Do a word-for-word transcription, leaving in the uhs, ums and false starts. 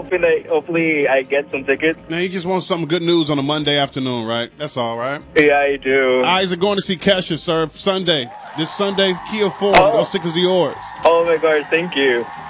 hoping that hopefully I get some tickets. Now you just want some good news on a Monday afternoon, right? That's all, right? Yeah, I do. Eyes are going to see Kesha, sir, Sunday. This Sunday, Kia Forum. Oh. Those tickets are yours. Oh my God, thank you.